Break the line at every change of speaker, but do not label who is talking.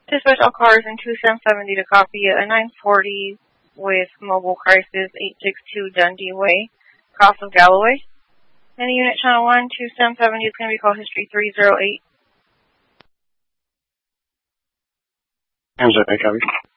Dispatch all cars in 2770 to copy a 940 with mobile crisis 862 Dundee Way, Cross of Galloway. Any unit channel 1, 2770 is going to be call history 308.
Hands up, copy.